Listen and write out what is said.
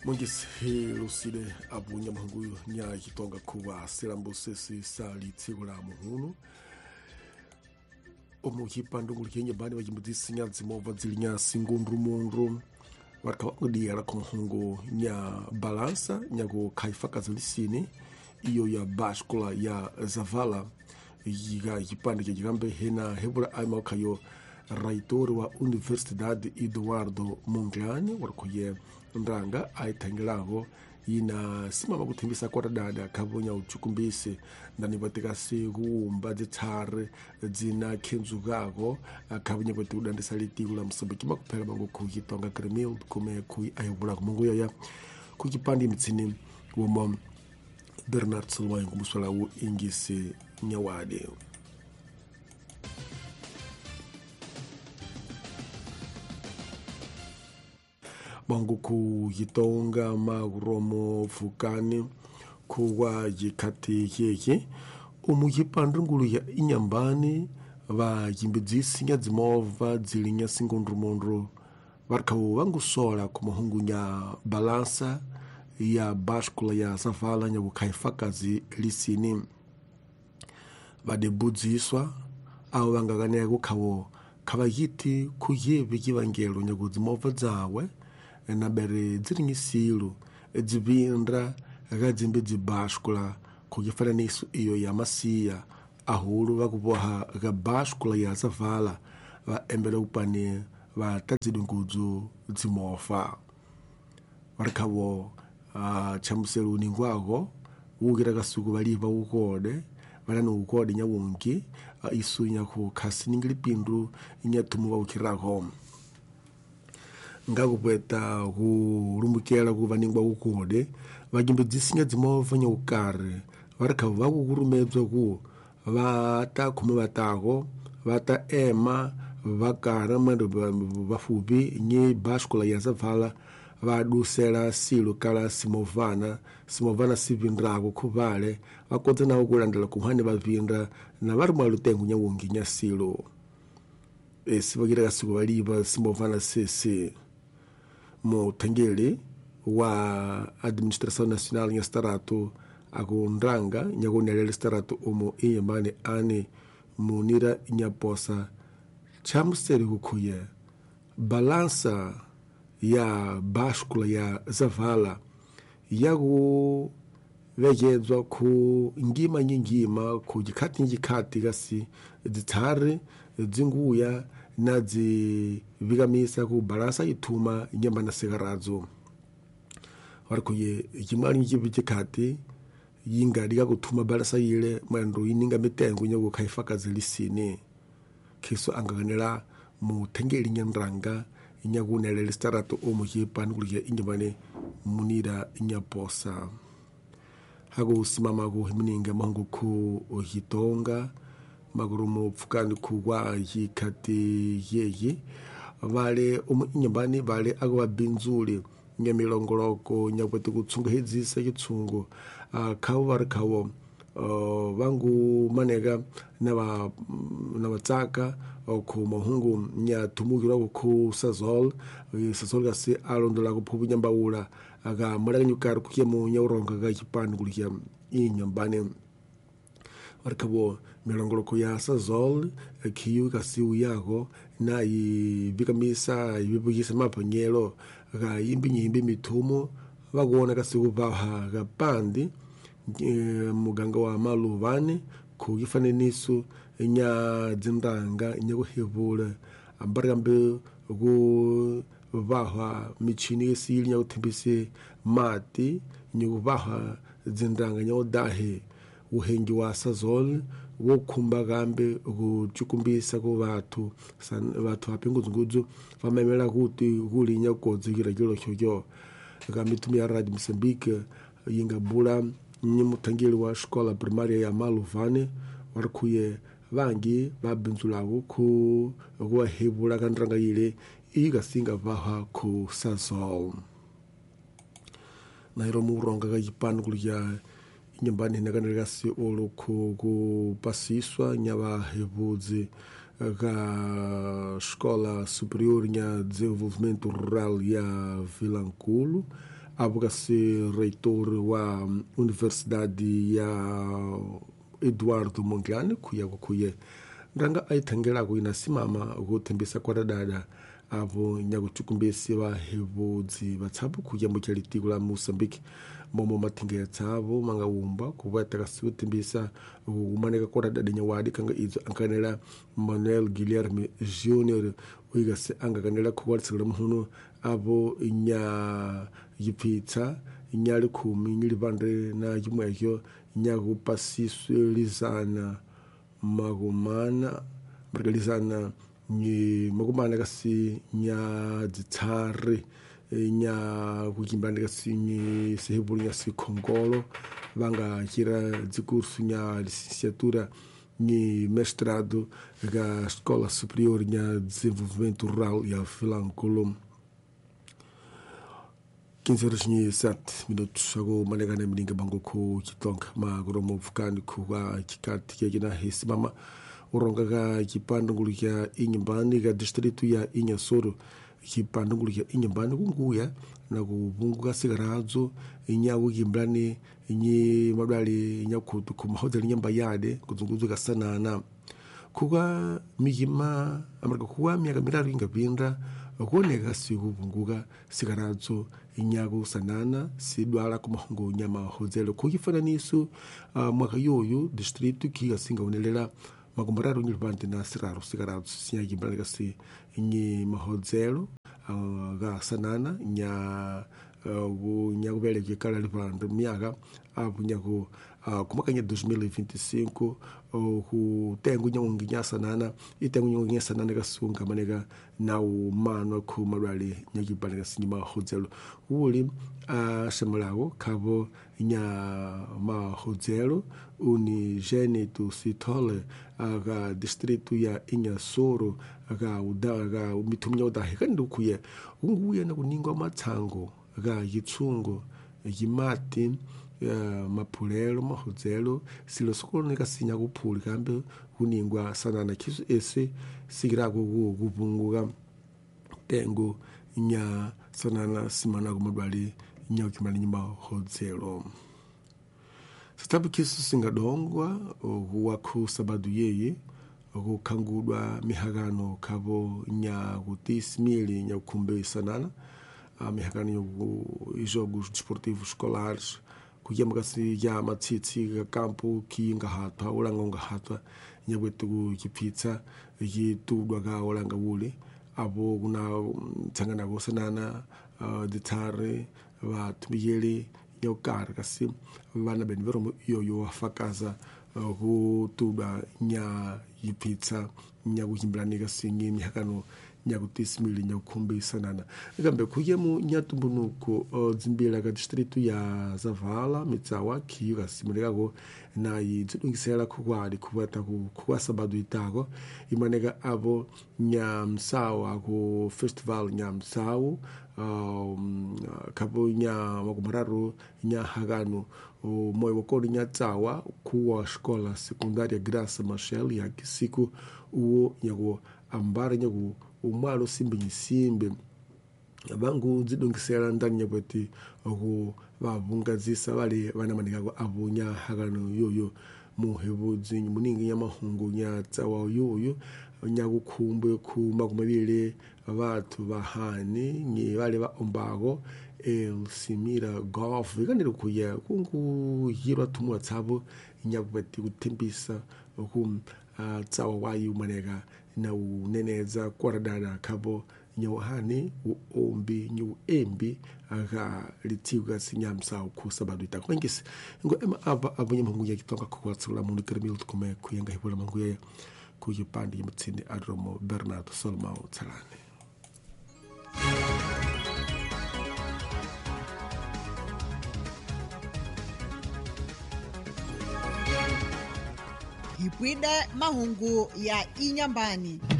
Mungisi Lucide abunya mhanguyo nya kitonga kuwa selambosesi sali tsigula muhunu omuhipando ngulkenye bani bajimbudisi nya zimova zilinya singundru mundu wakawakudiyala kumhungu nya balansa nyago kaifaka zilisini iyo ya bashkula ya zavala yiga yipande kijigambe hena hebula aima kayo raitori wa Universidade Eduardo Mondlane warikuye ndanga aitangiraho yina simama kutimbisa kwa dada kabunya uchukumbise ndani batekasi guumba zitare zina kenzugago kabunya bati udandisa litigula msabiki makupela bango kuhitonga kremil kume kui ayobula mungu ya kukipandi mitsini woma Bernard Silva ngumuswala u ingisi nyawade bangu ku yitonga maguromo fukani kuwa yikati yeye umuyipandru ngulu ya inyambani va yimbizisi nya zimova zilinya singundru mondro varkawo vangu sola kumuhungu nya balansa ya bashkula ya zavala nya kukaifakazi lisini vadebudziswa au vangagane kukawo kavayiti kuyevi kivangelo nya kuzimova zawe na bere ziringisilo zibindra gadzimbe zibashkula kugifana nisu iyo ya masiya ahulu vakuboha ga bashkula ya zavala va embele upane va tadzidungudzo zimofa varikawo chamuselu ningwago wugira kasuku valiva ukode valani ukode nyawungi isu nyaku kasi ningilipindu nyatumu vaukirako ngakupweta kulumbukela kuvaningwa ukode vajimbidzisinga zimova nyaukare varika vakukurumedzwa ku vata khume vatako vata ema vakara mwendo vafupi nye bashkula ya zavala vadusela silo kala simovana sivindrako khuvale vakodza nawo kulandela kumhani vavindra na vari mwalutengu nyawungi nya silo sivakira kasiku valiva simovana sese mutengeli wa Administração Nacional nya starato akundranga nyakunelele starato omo iyemane ane munira nyaposa chamuseri kukhuye balansa ya bashkula ya zavala yaku vejedzwa ku ngima nyingima ku jikati kasi dzitare dzinguya nadzi vikamisa ku balansa ituma nyamba na sigaradzo warikuye ikimali njibi jikati yingadika kutuma balansa yile mwendo yininga mitengo nyago kaifaka zilisini kiso angaganela mu tengeli nyandrang inyakunelele starato omuhipani kuliya inyambane munira inyaposa hago usimama ku himininga mangu ku ohitonga magurumo pfukani kuwa yikati yeye vale inyambani vale agwa binzuli nyamilongoloko nyakwete kutsunga hedzisa kitsungo kawo varikawo vangu manega na vatsaka ku mahungu nya tumukira ku sazol kasi alondola kuphubu nyambaula aga mulaga nyukar kuye mu nyauronga ga kipanu kuliya inyambane varikabo milongoloko ya sazol kiyu kasi uyako na ibikamisa ibibugisa mapanyelo ga yimbi mitumo vakuona kasi kuvaha ga pandi muganga wa maluvani kukifananiso nya dzindanga nya kuhevula ambarakambe kuvahwa michini yesili nya kuthimbise mati nya kuvahwa dzindanga nya udahe uhengi wa sazol wokhumba kambe kuchukumbisa ku vathu apinguzungudzo vamemela kuti kuli nya kodzikira kilo chocho kamitumi ya Radio Moçambique yingabula nyimutangeli wa escola primária ya Maluvane warikuye vangi vabinzulaku ku kuwahevula kandrang ile ikasinga vaha ku sazol nairo muronga ka yipanu kuliya inyambani hinakanelekasi olo kupasiswa nya vahevudzi ka Escola Superior nya Desenvolvimento Rural ya Vilanculo abogasi reitor wa Universidade ya Eduardo Mondlane kuye ndanga aithangela ku inasimama gutembesa kwa dada avo nyaguchukumbesi wa hebodzi batsabu kuya mu cyalitiko la Mozambique momo matinga ya tsavo manga umba kubata kasi gutembesa umaneka kwa dada nyawadi kanga izo ankanela Manuel Guilherme Junior uigase angakanela kuwatsikala muhuno avo nya yipitsa nyali kumi nyilibande na jumwekyo nyakupasiswelizana magumana margalizana ni magumana kasi nya dzitsari nya kukimbana kasi ni sehebuli nya sikongolo vanga kira dzikursu nya licenciatura ni mestrado ga Escola Superior nya Desenvolvimento Rural ya Vilanculo 15:07 ago manegana mininga bango ko kitonga magoromo fukani kuwa kikati kegina hisimama uronga ga kipandungulu kya inyambani ga distritu ya Inyasoro kipandungulu kya inyambani kunguya na kubunguka sigarazo inyawo gimblani inyi madali nyakutu ku mahoteli nyamba yade kuzunguzu ga sanana kuwa mijima amarga kuwa miaka miraru ingapinda kuoneka sikubunguka sigarazo inyago sanana sidwala kumahungu nyama hozelo kukifananiso mwaka yoyo district kigasinga unelela makumbararo nyilbante na siraro sigarazo sinyagi mbalika si inyi mahozelo ga sanana nya nyakubele kikala lipanda miaka apunyago kumakanya 2025 kutengu nyongi nyasanana itengu nyongi nyasanana kasunga maneka na umano ku marali nyagibalika sinyima hozelo uli shamalago kabo nya mahozelo uni jene tu sitole aga distritu ya Inyasoro aga udaga mitumnya udahe kandukuye unguye na kuninga matsango ga yitsungo yimati mapulelo mahozelo silo sokonika sinya kupuli kambe kuningwa sanana kisu ese sigira kubunguka tengo nya sanana simana kumadwali nya ukimali nyima hozelo sitabu kisu singadongwa waku sabadu yeye kukangudwa mihagano kabo nya kutismili nya kumbe sanana mihagano jogos desportivos escolares kuyamagasi ya matsitsi ga kampo kinga hatwa ulanga hatwa nyabwetu kipitsa yitudwa ga ulanga wuli abo kuna tsangana go sanana ditare va tumiyeli nyokar kasi vana benvero yoyo afakaza kutudwa nya yipitsa nya kujimblani kasi nyimi hakano nyakutismili nyakumbi sanana ikambe kuyemu nyatumbunuko dzimbila ka distritu ya Zavala mitsawa kiyo simulekako na yidungisela kukwali kubata ku sabado itako imaneka abo nyamsawa ku festival nyamsawo kabo nya makumararo nya hagano moyo wakoni nyatsawa kuwa escola secundária Graça Machel ya kisiku uo nyago ambara nyago umwalo simbe abangu zidungisela ndani nyabweti oku babungazisa bali bana manika abunya hagano yoyo muhebudzi muningi nyamahungu nyatsawa yoyo nyagukumbe ku makumabile abatu bahani nyi bali ba ombago simira golf ikandile kuya kungu yira tumwa tsabo nyabweti kutimbisa oku tsawa wayi maneka na uneneza kwaradana kabo nyohani uombi nyu embi aga litiga sinyamsa ku sabadu ita kwengisi ngo ema aba abunye mungu ya kitonga kwa tsula mungu kremil tukume kuyenga hibola mungu ya kuyipandi yimtsini adromo Bernardo Solomao Tsalane hipwide mahungu ya inyambani